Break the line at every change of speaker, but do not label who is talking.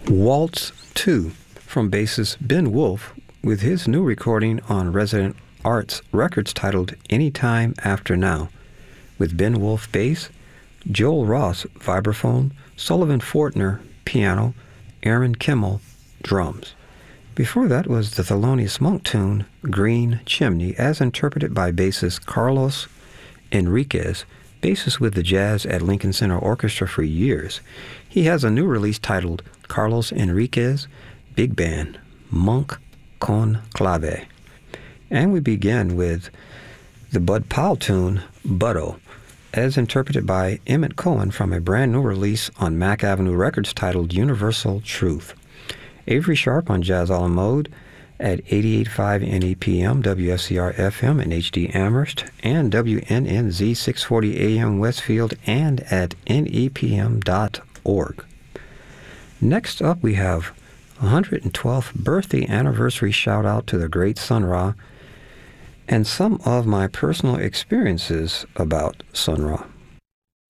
Waltz 2 from bassist Ben Wolf with his new recording on Resident Arts Records titled Anytime After Now, with Ben Wolf bass, Joel Ross vibraphone, Sullivan Fortner piano, Aaron Kimmel drums. Before that was the Thelonious Monk tune Green Chimney, as interpreted by bassist Carlos Enriquez, bassist with the Jazz at Lincoln Center Orchestra for years. He has a new release titled Carlos Enriquez Big Band, Monk con Clave. And we begin with the Bud Powell tune Buddo, as interpreted by Emmett Cohen from a brand new release on Mack Avenue Records titled Universal Truth. Avery Sharp on Jazz a la Mode at 88.5 NEPM, WFCR-FM in HD Amherst, and WNNZ 640 AM Westfield, and at nepm.org. Next up, we have 112th birthday anniversary shout-out to the great Sun Ra, and some of my personal experiences about Sun Ra.